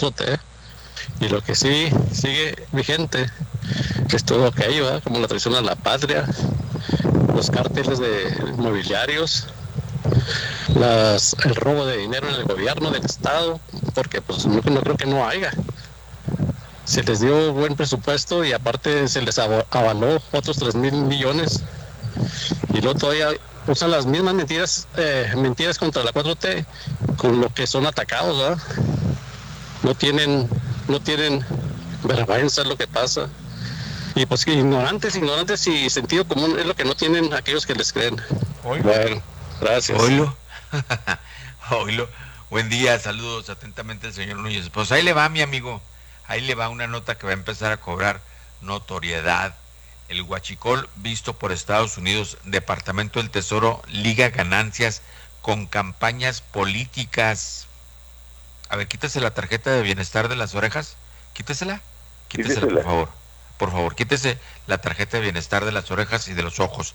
4T. Y lo que sí sigue vigente es todo lo que hay, ¿verdad? Como la traición a la patria, los cárteles de inmobiliarios, el robo de dinero en el gobierno del estado, porque pues no creo que no haya. Se les dio buen presupuesto y aparte se les avaló otros 3,000 millones, y luego todavía usan las mismas mentiras contra la 4T con lo que son atacados, ¿verdad? No tienen, no tienen vergüenza, es lo que pasa. Y pues que ignorantes y sentido común es lo que no tienen aquellos que les creen. Oilo. Bueno, gracias. Oilo. Oilo. Buen día, saludos atentamente al señor Núñez. Pues ahí le va, mi amigo. Ahí le va una nota que va a empezar a cobrar notoriedad. El huachicol visto por Estados Unidos, Departamento del Tesoro liga ganancias con campañas políticas. A ver, quítese la tarjeta de bienestar de las orejas. Quítesela. Quítesela, por favor. Por favor, quítese la tarjeta de bienestar de las orejas y de los ojos.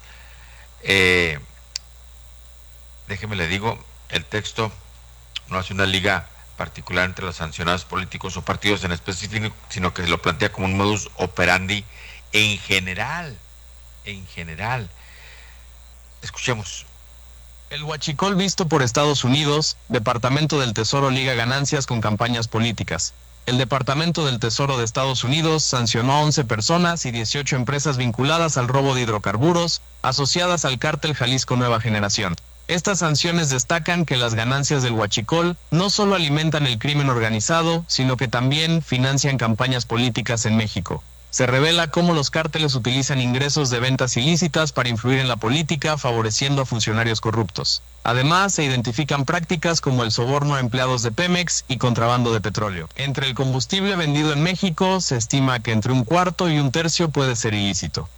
Déjeme le digo, el texto no hace una liga particular entre los sancionados políticos o partidos en específico, sino que lo plantea como un modus operandi en general. En general. Escuchemos. El huachicol visto por Estados Unidos, Departamento del Tesoro liga ganancias con campañas políticas. El Departamento del Tesoro de Estados Unidos sancionó a 11 personas y 18 empresas vinculadas al robo de hidrocarburos, asociadas al cártel Jalisco Nueva Generación. Estas sanciones destacan que las ganancias del huachicol no solo alimentan el crimen organizado, sino que también financian campañas políticas en México. Se revela cómo los cárteles utilizan ingresos de ventas ilícitas para influir en la política, favoreciendo a funcionarios corruptos. Además, se identifican prácticas como el soborno a empleados de Pemex y contrabando de petróleo. Entre el combustible vendido en México, se estima que entre un cuarto y un tercio puede ser ilícito.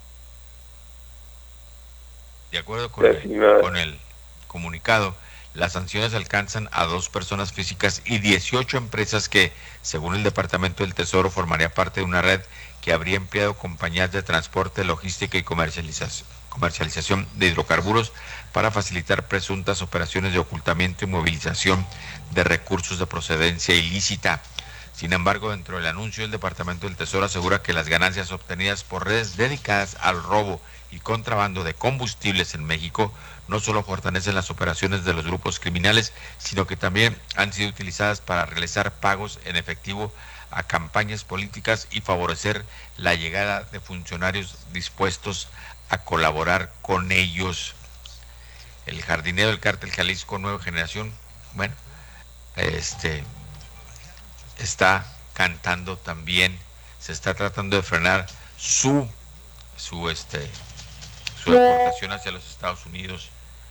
De acuerdo con el comunicado, las sanciones alcanzan a 2 personas físicas y 18 empresas que, según el Departamento del Tesoro, formaría parte de una red que habría empleado compañías de transporte, logística y comercialización de hidrocarburos para facilitar presuntas operaciones de ocultamiento y movilización de recursos de procedencia ilícita. Sin embargo, dentro del anuncio, el Departamento del Tesoro asegura que las ganancias obtenidas por redes dedicadas al robo y contrabando de combustibles en México no solo fortalecen las operaciones de los grupos criminales, sino que también han sido utilizadas para realizar pagos en efectivo a campañas políticas y favorecer la llegada de funcionarios dispuestos a colaborar con ellos. El jardinero del cártel Jalisco Nueva Generación, bueno, está cantando también, se está tratando de frenar su deportación hacia los Estados Unidos.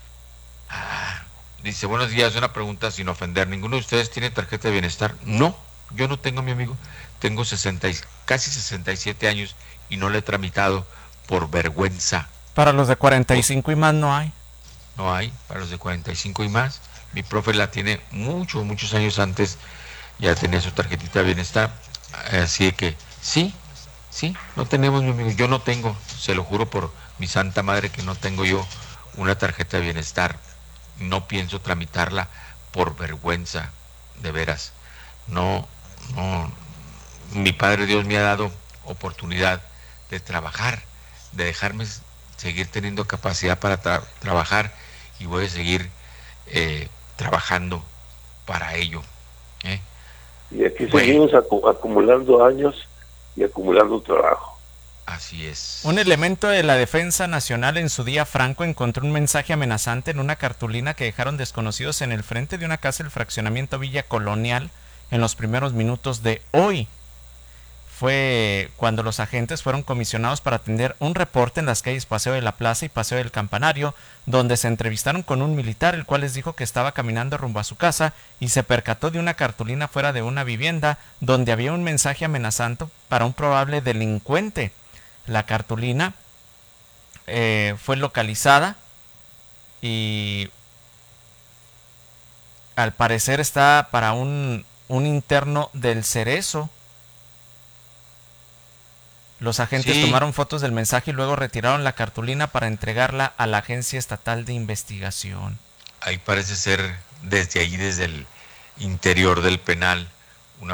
Dice, buenos días, una pregunta sin ofender. ¿Ninguno de ustedes tiene tarjeta de bienestar? No, yo no tengo, mi amigo. Tengo casi 67 años y no la he tramitado por vergüenza. Para los de 45 y más no hay. No hay, para los de 45 y más. Mi profe la tiene muchos años antes, ya tenía su tarjetita de bienestar. Así que sí, no tenemos, mi amigo. Yo no tengo, se lo juro por mi santa madre que no tengo yo una tarjeta de bienestar. No pienso tramitarla por vergüenza, de veras. No, mi Padre Dios me ha dado oportunidad de trabajar, de dejarme seguir teniendo capacidad para trabajar, y voy a seguir trabajando para ello. Y aquí seguimos acumulando años y acumulando trabajo. Así es. Un elemento de la Defensa Nacional en su día franco encontró un mensaje amenazante en una cartulina que dejaron desconocidos en el frente de una casa del fraccionamiento Villa Colonial en los primeros minutos de hoy. Fue cuando los agentes fueron comisionados para atender un reporte en las calles Paseo de la Plaza y Paseo del Campanario, donde se entrevistaron con un militar, el cual les dijo que estaba caminando rumbo a su casa y se percató de una cartulina fuera de una vivienda donde había un mensaje amenazante para un probable delincuente. La cartulina fue localizada y al parecer está para un interno del Cerezo. Los agentes tomaron fotos del mensaje y luego retiraron la cartulina para entregarla a la Agencia Estatal de Investigación. Ahí parece ser desde el interior del penal